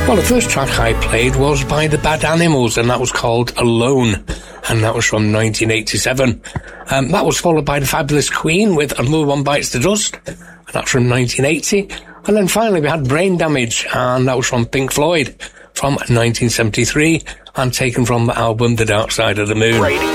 Well, the first track I played was by the Bad Animals, and that was called Alone, and that was from 1987. That was followed by the Fabulous Queen with Another One Bites the Dust, and that's from 1980. And then finally we had Brain Damage, and that was from Pink Floyd from 1973, and taken from the album The Dark Side of the Moon.